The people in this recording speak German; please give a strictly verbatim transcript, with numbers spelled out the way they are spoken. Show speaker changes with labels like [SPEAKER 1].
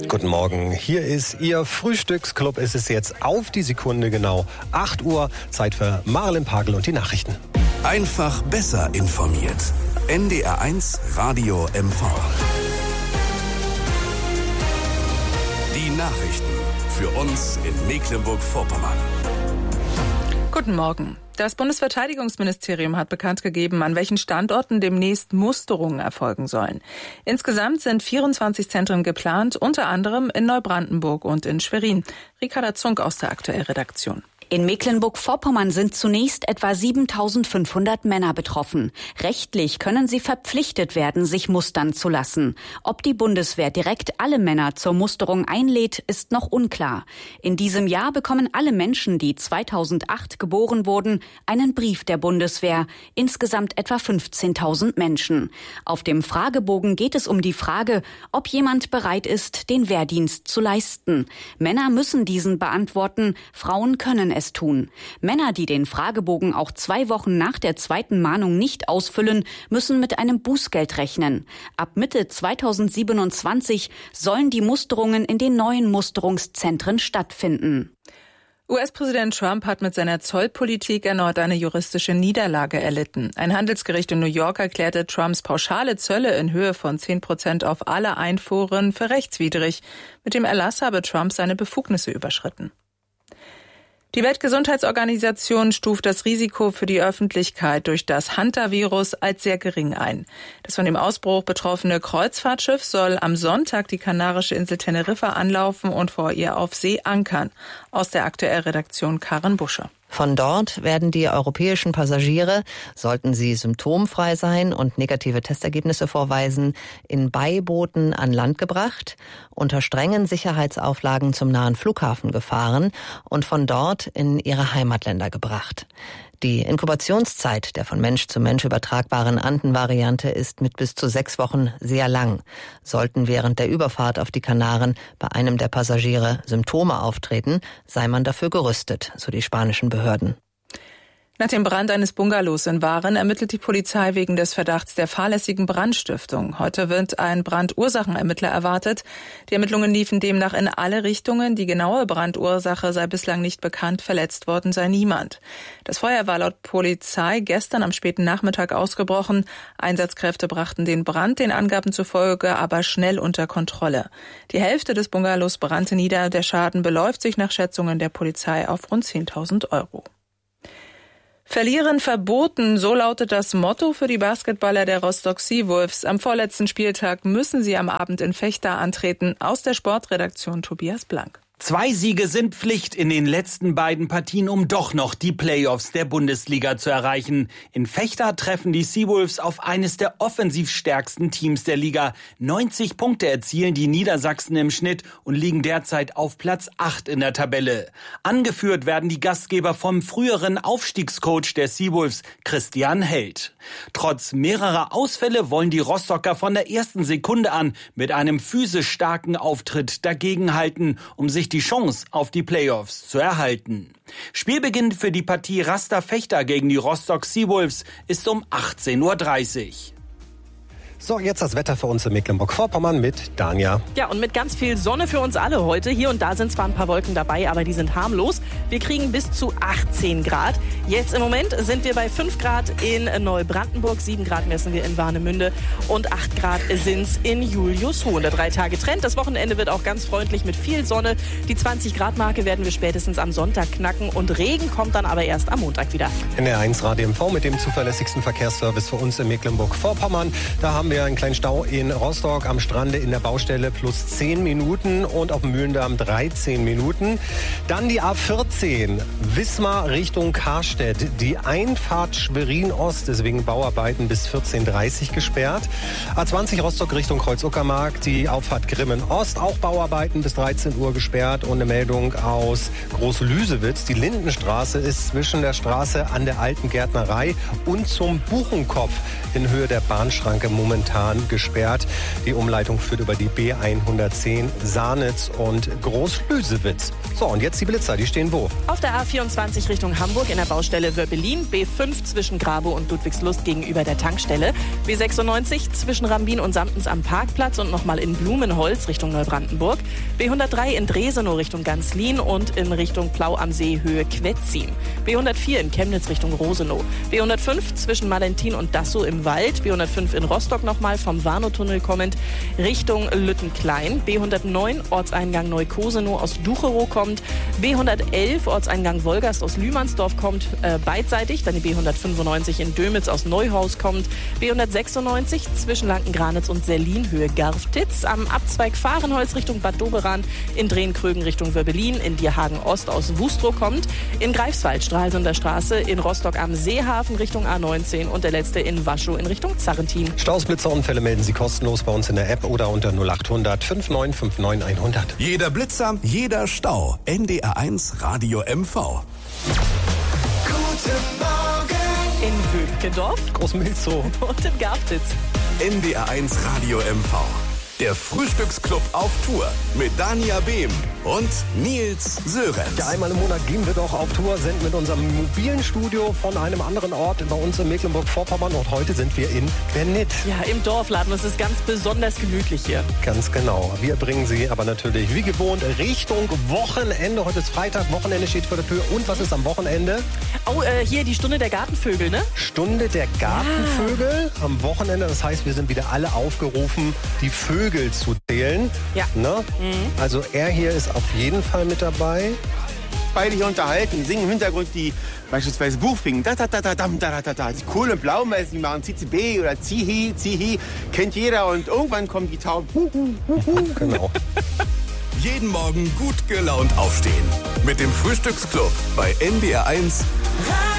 [SPEAKER 1] Guten Morgen, hier ist Ihr Frühstücksclub. Es ist jetzt auf die Sekunde genau acht Uhr. Zeit für Marilyn Pagel und die Nachrichten.
[SPEAKER 2] Einfach besser informiert. N D R eins Radio M V. Die Nachrichten für uns in Mecklenburg-Vorpommern.
[SPEAKER 3] Guten Morgen. Das Bundesverteidigungsministerium hat bekannt gegeben, an welchen Standorten demnächst Musterungen erfolgen sollen. Insgesamt sind vierundzwanzig Zentren geplant, unter anderem in Neubrandenburg und in Schwerin. Ricarda Zunk aus der Aktuell-Redaktion.
[SPEAKER 4] In Mecklenburg-Vorpommern sind zunächst etwa siebentausendfünfhundert Männer betroffen. Rechtlich können sie verpflichtet werden, sich mustern zu lassen. Ob die Bundeswehr direkt alle Männer zur Musterung einlädt, ist noch unklar. In diesem Jahr bekommen alle Menschen, die zweitausendacht geboren wurden, einen Brief der Bundeswehr. Insgesamt etwa fünfzehntausend Menschen. Auf dem Fragebogen geht es um die Frage, ob jemand bereit ist, den Wehrdienst zu leisten. Männer müssen diesen beantworten, Frauen können es tun. Männer, die den Fragebogen auch zwei Wochen nach der zweiten Mahnung nicht ausfüllen, müssen mit einem Bußgeld rechnen. Ab Mitte zweitausendsiebenundzwanzig sollen die Musterungen in den neuen Musterungszentren stattfinden.
[SPEAKER 3] U S-Präsident Trump hat mit seiner Zollpolitik erneut eine juristische Niederlage erlitten. Ein Handelsgericht in New York erklärte Trumps pauschale Zölle in Höhe von zehn Prozent auf alle Einfuhren für rechtswidrig. Mit dem Erlass habe Trump seine Befugnisse überschritten. Die Weltgesundheitsorganisation stuft das Risiko für die Öffentlichkeit durch das Hantavirus als sehr gering ein. Das von dem Ausbruch betroffene Kreuzfahrtschiff soll am Sonntag die kanarische Insel Teneriffa anlaufen und vor ihr auf See ankern. Aus der Aktuell-Redaktion Karen Busche.
[SPEAKER 5] Von dort werden die europäischen Passagiere, sollten sie symptomfrei sein und negative Testergebnisse vorweisen, in Beibooten an Land gebracht, unter strengen Sicherheitsauflagen zum nahen Flughafen gefahren und von dort in ihre Heimatländer gebracht. Die Inkubationszeit der von Mensch zu Mensch übertragbaren Anden-Variante ist mit bis zu sechs Wochen sehr lang. Sollten während der Überfahrt auf die Kanaren bei einem der Passagiere Symptome auftreten, sei man dafür gerüstet, so die spanischen Behörden.
[SPEAKER 3] Nach dem Brand eines Bungalows in Waren ermittelt die Polizei wegen des Verdachts der fahrlässigen Brandstiftung. Heute wird ein Brandursachenermittler erwartet. Die Ermittlungen liefen demnach in alle Richtungen. Die genaue Brandursache sei bislang nicht bekannt. Verletzt worden sei niemand. Das Feuer war laut Polizei gestern am späten Nachmittag ausgebrochen. Einsatzkräfte brachten den Brand den Angaben zufolge aber schnell unter Kontrolle. Die Hälfte des Bungalows brannte nieder. Der Schaden beläuft sich nach Schätzungen der Polizei auf rund zehntausend Euro. Verlieren verboten, so lautet das Motto für die Basketballer der Rostock Seawolves. Am vorletzten Spieltag müssen sie am Abend in Vechta antreten. Aus der Sportredaktion Tobias Blank.
[SPEAKER 6] Zwei Siege sind Pflicht in den letzten beiden Partien, um doch noch die Playoffs der Bundesliga zu erreichen. In Vechta treffen die Seawolves auf eines der offensiv stärksten Teams der Liga. neunzig Punkte erzielen die Niedersachsen im Schnitt und liegen derzeit auf Platz acht in der Tabelle. Angeführt werden die Gastgeber vom früheren Aufstiegscoach der Seawolves, Christian Held. Trotz mehrerer Ausfälle wollen die Rostocker von der ersten Sekunde an mit einem physisch starken Auftritt dagegenhalten, um sich die Chance auf die Playoffs zu erhalten. Spielbeginn für die Partie Raster Vechta gegen die Rostock Seawolves ist um achtzehn Uhr dreißig.
[SPEAKER 1] So, jetzt das Wetter für uns in Mecklenburg-Vorpommern mit Dania.
[SPEAKER 7] Ja, und mit ganz viel Sonne für uns alle heute. Hier und da sind zwar ein paar Wolken dabei, aber die sind harmlos. Wir kriegen bis zu achtzehn Grad. Jetzt im Moment sind wir bei fünf Grad in Neubrandenburg, sieben Grad messen wir in Warnemünde und acht Grad sind's in Juliushohen. Der drei Tage Trend. Das Wochenende wird auch ganz freundlich mit viel Sonne. Die zwanzig Grad Marke werden wir spätestens am Sonntag knacken und Regen kommt dann aber erst am Montag wieder.
[SPEAKER 1] N D R eins Radio M V mit dem zuverlässigsten Verkehrsservice für uns in Mecklenburg-Vorpommern. Da haben wir einen kleinen Stau in Rostock am Strande in der Baustelle plus zehn Minuten und auf dem Mühlendamm dreizehn Minuten. Dann die A vierzehn, Wismar Richtung Karstedt. Die Einfahrt Schwerin-Ost ist wegen Bauarbeiten bis vierzehn Uhr dreißig gesperrt. A zwanzig Rostock Richtung Kreuz-Uckermark, die Auffahrt Grimmen-Ost, auch Bauarbeiten bis dreizehn Uhr gesperrt. Und eine Meldung aus Groß-Lüsewitz. Die Lindenstraße ist zwischen der Straße an der Alten Gärtnerei und zum Buchenkopf in Höhe der Bahnschranke momentan momentan gesperrt. Die Umleitung führt über die B hundertzehn Sarnitz und Großlüsewitz. So, und jetzt die Blitzer, die stehen wo?
[SPEAKER 7] Auf der A vierundzwanzig Richtung Hamburg in der Baustelle Wörbelin, B fünf zwischen Grabow und Ludwigslust gegenüber der Tankstelle, B sechsundneunzig zwischen Rambin und Samtens am Parkplatz und nochmal in Blumenholz Richtung Neubrandenburg, B hundertdrei in Dresenow Richtung Ganzlin und in Richtung Plau am See Höhe Quetzin, B hundertvier in Chemnitz Richtung Rosenow, B hundertfünf zwischen Malentin und Dassow im Wald, B hundertfünf in Rostock nochmal vom Warnow-Tunnel kommend Richtung Lüttenklein, B hundertneun Ortseingang Neukosenow aus Ducherow kommt, B hundertelf Ortseingang Wolgast aus Lühmannsdorf kommt äh, beidseitig, dann die B hundertfünfundneunzig in Dömitz aus Neuhaus kommt, B hundertsechsundneunzig zwischen Lanken-Granitz und Serlin Höhe Garftitz, am Abzweig Fahrenholz Richtung Bad Doberan, in Drehn-Krögen Richtung Wörbelin, in Dierhagen Ost aus Wustrow kommt, in Greifswald Stralsunder Straße, in Rostock am Seehafen Richtung A neunzehn und der letzte in Waschow in Richtung Zarrentin.
[SPEAKER 1] Staus, Blitzer, Unfälle melden Sie kostenlos bei uns in der App oder unter null acht hundert fünfundneunzig neunundfünfzig hundert.
[SPEAKER 2] Jeder Blitzer, jeder Stau. N D R eins Radio M V.
[SPEAKER 8] Guten Morgen
[SPEAKER 7] In Wöbkendorf
[SPEAKER 1] Großmilzow
[SPEAKER 7] und in Garftitz.
[SPEAKER 2] N D R eins Radio M V. Der Frühstücksclub auf Tour mit Dania Behm und Nils Sörenz.
[SPEAKER 1] Ja, einmal im Monat gehen wir doch auf Tour, sind mit unserem mobilen Studio von einem anderen Ort bei uns in Mecklenburg-Vorpommern und heute sind wir in Bernit.
[SPEAKER 7] Ja, im Dorfladen. Es ist ganz besonders gemütlich hier.
[SPEAKER 1] Ganz genau. Wir bringen Sie aber natürlich wie gewohnt Richtung Wochenende. Heute ist Freitag, Wochenende steht vor der Tür. Und was ist am Wochenende?
[SPEAKER 7] Oh, äh, hier die Stunde der Gartenvögel, ne?
[SPEAKER 1] Stunde der Gartenvögel am Wochenende. Das heißt, wir sind wieder alle aufgerufen, die Vögel zu zählen.
[SPEAKER 7] Ja.
[SPEAKER 1] Ne? Mhm. Also er hier ist auf jeden Fall mit dabei.
[SPEAKER 9] Beide hier unterhalten, singen im Hintergrund die beispielsweise Buchfingen. Da, da, da, da, da, da, da, da. Die Kohl- und Blaumeisen, die machen C C B oder Zihi, Zihi. Kennt jeder und irgendwann kommen die Tauben. Hu, hu, hu, hu.
[SPEAKER 1] Genau.
[SPEAKER 2] Jeden Morgen gut gelaunt aufstehen. Mit dem Frühstücksclub bei N D R eins.